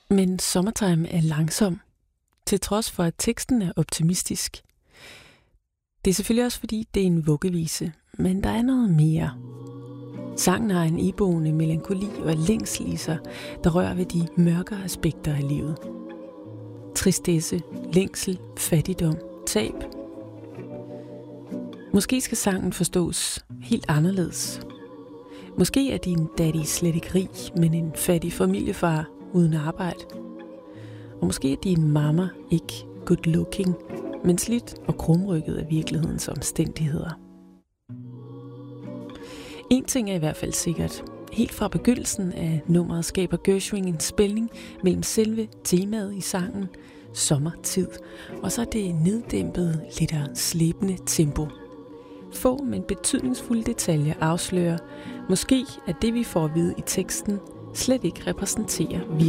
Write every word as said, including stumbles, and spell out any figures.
Men Summertime er langsom, til trods for at teksten er optimistisk. Det er selvfølgelig også fordi, det er en vuggevise, men der er noget mere. Sangen har en iboende melankoli og længsel i sig, der rører ved de mørkere aspekter af livet. Tristesse, længsel, fattigdom, tab. Måske skal sangen forstås helt anderledes. Måske er din daddy slet ikke rig, men en fattig familiefar uden arbejde. Og måske er din mamma ikke good looking, men slidt og krumrykket af virkelighedens omstændigheder. En ting er i hvert fald sikkert. Helt fra begyndelsen af nummeret skaber Gershwin en spænding mellem selve temaet i sangen, sommertid, og så det neddæmpede, lidt slæbende tempo. Få, men betydningsfulde detaljer afslører, måske at det vi får at vide i teksten, slet ikke repræsenterer virkeligheden.